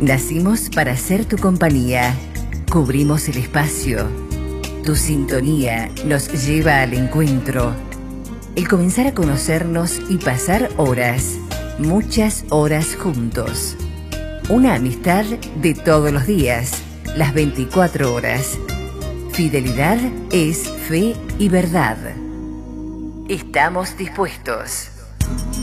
Nacimos para ser tu compañía. Cubrimos el espacio. Tu sintonía nos lleva al encuentro. El comenzar a conocernos y pasar horas, muchas horas juntos. Una amistad de todos los días, las 24 horas. Fidelidad es fe y verdad. Estamos dispuestos.